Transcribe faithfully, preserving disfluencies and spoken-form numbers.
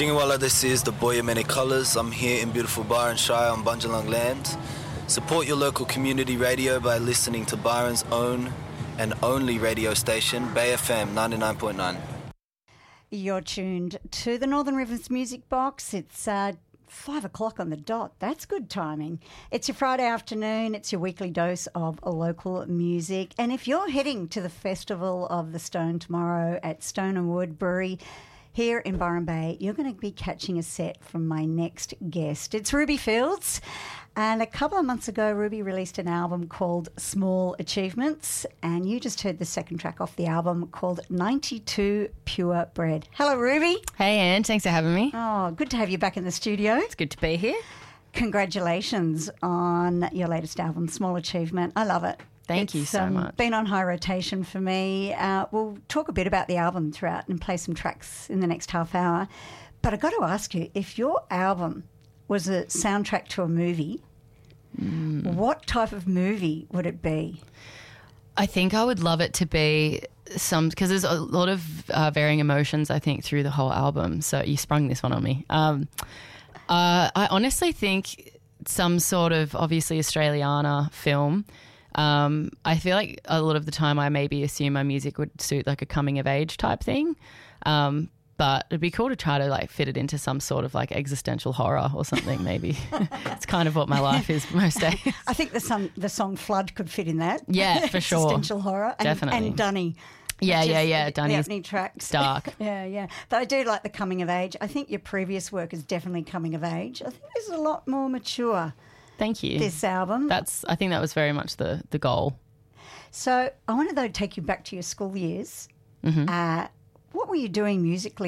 Jingawala, this is the Boy of Many Colours. I'm here in beautiful Byron Shire on Bunjalung land. Support your local community radio by listening to Byron's own and only radio station, Bay F M ninety-nine point nine. You're tuned to the Northern Rivers Music Box. It's uh, five o'clock on the dot. That's good timing. It's your Friday afternoon. It's your weekly dose of local music. And if you're heading to the Festival of the Stone tomorrow at Stone and Wood Brewery here in Byron Bay, you're going to be catching a set from my next guest. It's Ruby Fields. And a couple of months ago, Ruby released an album called Small Achievements, and you just heard the second track off the album called ninety-two Pure Bread. Hello, Ruby. Hey, Anne. Thanks for having me. Oh, good to have you back in the studio. It's good to be here. Congratulations on your latest album, Small Achievement. I love it. Thank it's, you so um, much. Been on high rotation for me. Uh, we'll talk a bit about the album throughout and play some tracks in the next half hour. But I've got to ask you, if your album was a soundtrack to a movie, mm. what type of movie would it be? I think I would love it to be some, because there's a lot of uh, varying emotions, I think, through the whole album. So you sprung this one on me. Um, uh, I honestly think some sort of, obviously, Australiana film. Um, I feel like a lot of the time I maybe assume my music would suit like a coming of age type thing. Um, But it'd be cool to try to like fit it into some sort of like existential horror or something. Maybe it's kind of what my life is most days. I think the song the song "Flood" could fit in that. Yeah, for sure. Existential horror, and, Definitely. And Dunny. Yeah, yeah, yeah. Dunny's the tracks. dark. yeah, yeah. But I do like the coming of age. I think your previous work is definitely coming of age. I think this is a lot more mature. Thank you. This album. That's. I think that was very much the the goal. So I want to though take you back to your school years. Mm-hmm. Uh, what were you doing musically